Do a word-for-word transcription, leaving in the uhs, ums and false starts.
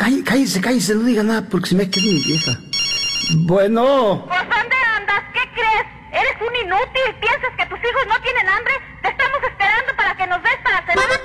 cállese, cállese, cállese, no diga nada porque se me ha quedado mi vieja. Bueno. ¿Por dónde andas? ¿Qué crees? Eres un inútil. Piensas que tus hijos